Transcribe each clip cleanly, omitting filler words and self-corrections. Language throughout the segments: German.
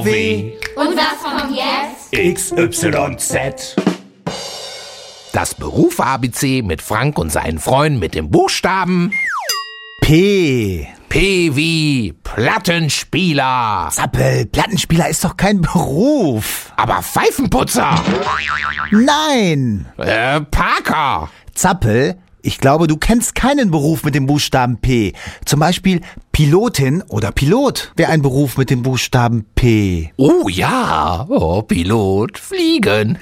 W. Und was kommt jetzt? XYZ. Das Beruf-ABC mit Frank und seinen Freunden mit dem Buchstaben P. P wie Plattenspieler. Zappel, Plattenspieler ist doch kein Beruf. Aber Pfeifenputzer. Nein. Parker. Zappel, ich glaube, du kennst keinen Beruf mit dem Buchstaben P. Zum Beispiel Pilotin oder Pilot wäre ein Beruf mit dem Buchstaben P. Oh ja, Pilot, fliegen.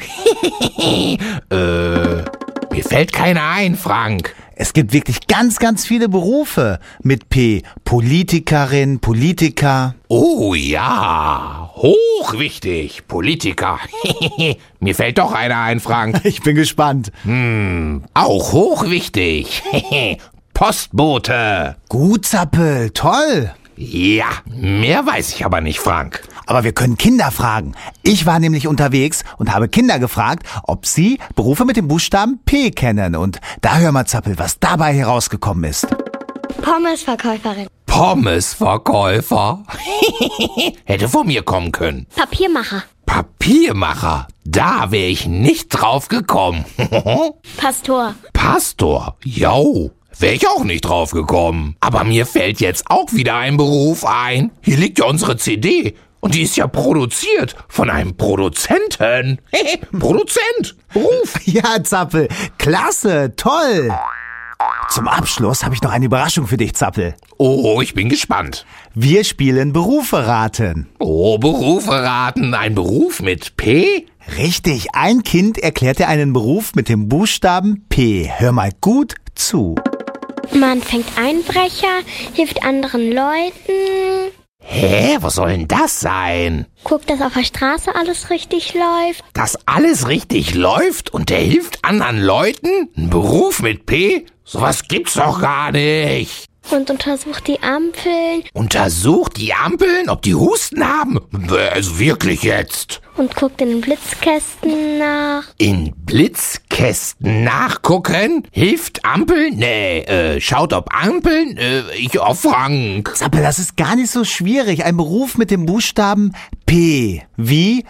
Mir fällt keiner ein, Frank. Es gibt wirklich ganz, ganz viele Berufe mit P. Politikerin, Politiker. Oh ja, hochwichtig, Politiker. Mir fällt doch einer ein, Frank. Ich bin gespannt. Auch hochwichtig. Postbote. Gut, Zappel, toll. Ja, mehr weiß ich aber nicht, Frank. Aber wir können Kinder fragen. Ich war nämlich unterwegs und habe Kinder gefragt, ob sie Berufe mit dem Buchstaben P kennen. Und da hör mal, Zappel, was dabei herausgekommen ist. Pommesverkäuferin. Pommesverkäufer. Hätte von mir kommen können. Papiermacher. Papiermacher. Da wäre ich nicht drauf gekommen. Pastor. Pastor. Jau. Wäre ich auch nicht drauf gekommen. Aber mir fällt jetzt auch wieder ein Beruf ein. Hier liegt ja unsere CD. Und die ist ja produziert von einem Produzenten. Produzent. Beruf. Ja, Zappel, klasse, toll. Zum Abschluss habe ich noch eine Überraschung für dich, Zappel. Oh, ich bin gespannt. Wir spielen Berufe raten. Oh, Berufe raten. Ein Beruf mit P? Richtig, ein Kind erklärt dir einen Beruf mit dem Buchstaben P. Hör mal gut zu. Man fängt Einbrecher, hilft anderen Leuten, Hä, was soll denn das sein? guckt, dass auf der Straße alles richtig läuft. Dass alles richtig läuft und der hilft anderen Leuten? Ein Beruf mit P? Sowas gibt's doch gar nicht. Und untersucht die Ampeln Untersucht die Ampeln, ob die Husten haben? Also wirklich jetzt. und guckt in den Blitzkästen nach. In Blitzkästen nachgucken? Hilft Ampeln? Nee, schaut ob Ampeln? Frank. Zappel, das ist gar nicht so schwierig. Ein Beruf mit dem Buchstaben P. Wie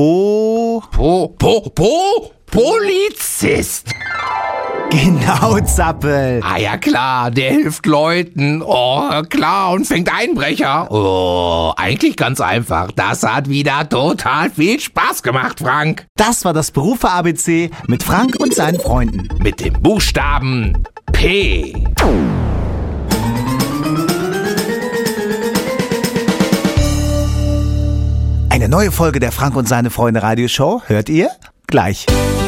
Polizist. Genau, Zappel. Ah ja klar, der hilft Leuten. Oh, klar, und fängt Einbrecher. Oh, eigentlich ganz einfach. Das hat wieder total viel Spaß gemacht, Frank. Das war das Berufe-ABC mit Frank und seinen Freunden. Mit dem Buchstaben P. Eine neue Folge der Frank und seine Freunde Radioshow hört ihr gleich.